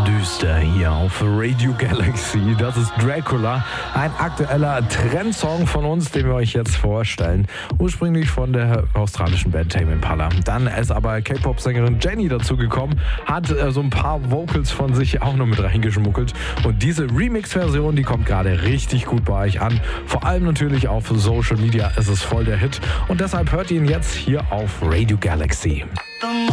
düster hier auf Radio Galaxy. Das ist Dracula, ein aktueller Trendsong von uns, den wir euch jetzt vorstellen. Ursprünglich von der australischen Band Tame Impala. Dann ist aber K-Pop-Sängerin Jennie dazugekommen, hat so ein paar Vocals von sich auch noch mit reingeschmuggelt. Und diese Remix-Version, die kommt gerade richtig gut bei euch an. Vor allem natürlich auf Social Media ist es voll der Hit. Und deshalb hört ihr ihn jetzt hier auf Radio Galaxy.